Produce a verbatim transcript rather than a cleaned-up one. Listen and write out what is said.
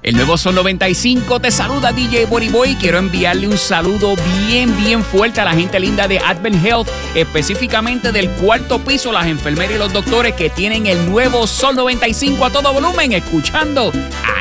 El nuevo Sol noventa y cinco te saluda D J Boriboy. Quiero enviarle un saludo bien, bien fuerte a la gente linda de Advent Health, específicamente del cuarto piso, las enfermeras y los doctores que tienen el nuevo Sol noventa y cinco a todo volumen, escuchando